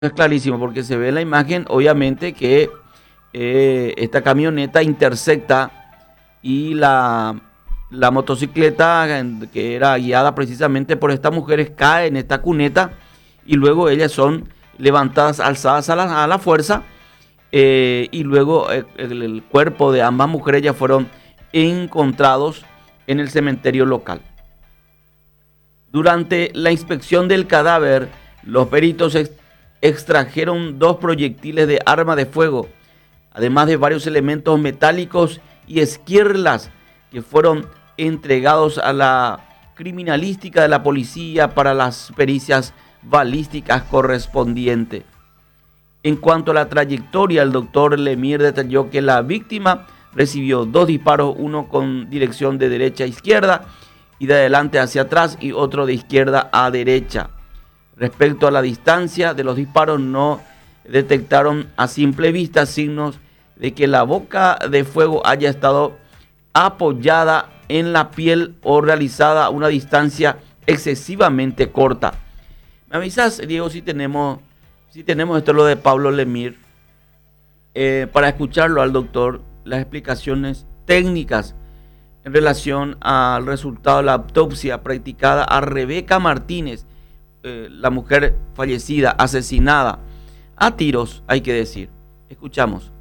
Es clarísimo porque se ve en la imagen, obviamente, que esta camioneta intersecta y la motocicleta que era guiada precisamente por estas mujeres cae en esta cuneta y luego ellas son levantadas, alzadas a la fuerza y luego el cuerpo de ambas mujeres ya fueron encontrados en el cementerio local. Durante la inspección del cadáver, los peritos extrajeron 2 proyectiles de arma de fuego, además de varios elementos metálicos y esquirlas que fueron entregados a la criminalística de la policía para las pericias balísticas correspondientes. En cuanto a la trayectoria, el doctor Lemire detalló que la víctima recibió 2 disparos, uno con dirección de derecha a izquierda y de adelante hacia atrás y otro de izquierda a derecha. Respecto a la distancia de los disparos, no detectaron a simple vista signos de que la boca de fuego haya estado apoyada en la piel o realizada a una distancia excesivamente corta. ¿Me avisas, Diego, si tenemos esto, lo de Pablo Lemire, para escucharlo al doctor, las explicaciones técnicas en relación al resultado de la autopsia practicada a Rebeca Martínez, la mujer fallecida, asesinada a tiros, hay que decir? Escuchamos.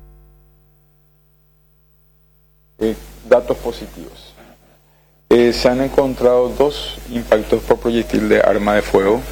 Datos positivos. Se han encontrado 2 impactos por proyectil de arma de fuego.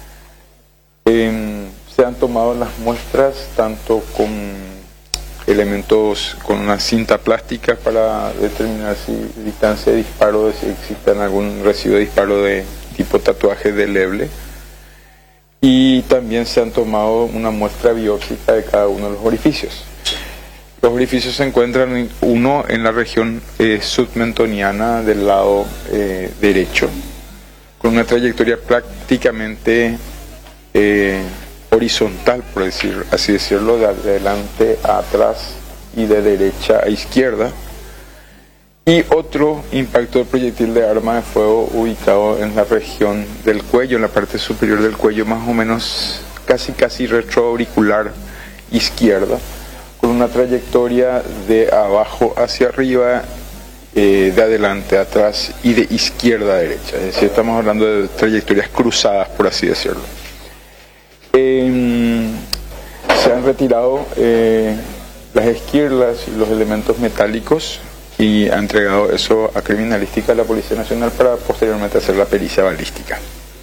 Se han tomado las muestras tanto con elementos, con una cinta plástica para determinar si distancia de disparo, si existe algún residuo de disparo de tipo tatuaje deleble. Y también se han tomado una muestra biópsica de cada uno de los orificios. Los orificios se encuentran uno en la región submentoniana del lado derecho, con una trayectoria prácticamente horizontal, por así decirlo, de adelante a atrás y de derecha a izquierda. Y otro impacto de proyectil de arma de fuego ubicado en la región del cuello, en la parte superior del cuello, más o menos casi retroauricular izquierda, con una trayectoria de abajo hacia arriba, de adelante a atrás y de izquierda a derecha. Es decir, estamos hablando de trayectorias cruzadas, por así decirlo. Se han retirado las esquirlas y los elementos metálicos y ha entregado eso a criminalística de la Policía Nacional para posteriormente hacer la pericia balística.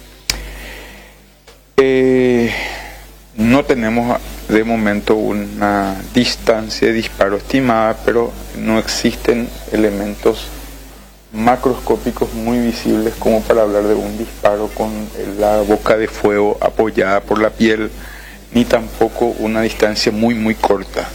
No tenemos de momento una distancia de disparo estimada, pero no existen elementos macroscópicos muy visibles como para hablar de un disparo con la boca de fuego apoyada por la piel, ni tampoco una distancia muy corta.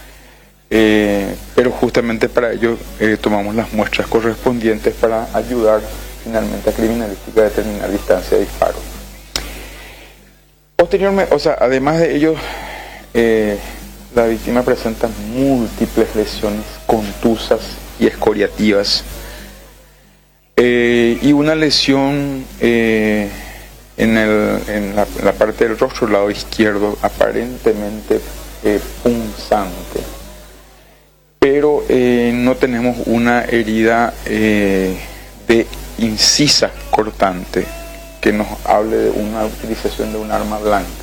Pero justamente para ello tomamos las muestras correspondientes para ayudar finalmente a criminalística a determinar distancia de disparo. Posteriormente, además de ello, la víctima presenta múltiples lesiones contusas y escoriativas, y una lesión en la parte del rostro, lado izquierdo, aparentemente punzante. Pero no tenemos una herida de incisa cortante que nos hable de una utilización de un arma blanca.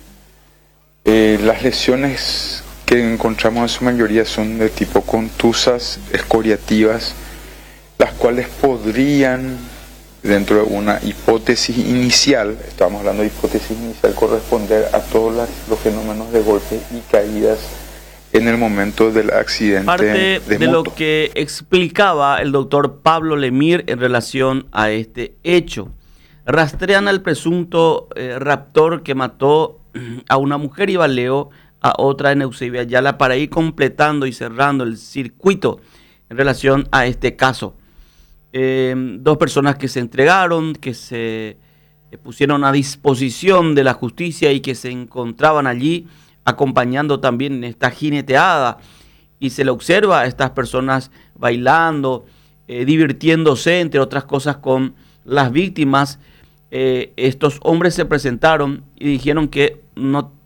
Las lesiones que encontramos en su mayoría son de tipo contusas, escoriativas, las cuales podrían, dentro de una hipótesis inicial, estamos hablando de hipótesis inicial, corresponder a todos los fenómenos de golpes y caídas en el momento del accidente. Parte de lo que explicaba el doctor Pablo Lemire en relación a este hecho. Rastrean al presunto raptor que mató a una mujer y baleó a otra en Eusebio Ayala para ir completando y cerrando el circuito en relación a este caso. 2 personas que se entregaron, que se pusieron a disposición de la justicia y que se encontraban allí acompañando también en esta jineteada, y se le observa a estas personas bailando, divirtiéndose, entre otras cosas, con las víctimas. Estos hombres se presentaron y dijeron que no